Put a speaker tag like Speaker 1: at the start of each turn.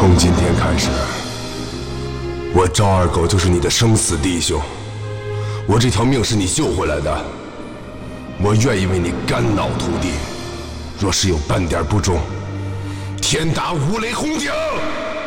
Speaker 1: 从今天开始，我赵二狗就是你的生死弟兄。我这条命是你救回来的，我愿意为你肝脑涂地。若是有半点不忠，天打五雷轰顶！